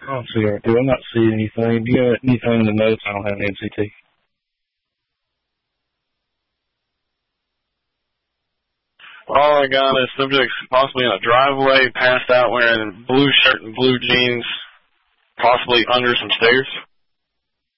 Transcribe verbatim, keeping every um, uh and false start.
Oh, C R two. I'm not seeing anything. Do you have anything in the notes? I don't have an N C T. All I got is subjects possibly in a driveway, passed out wearing blue shirt and blue jeans, possibly under some stairs.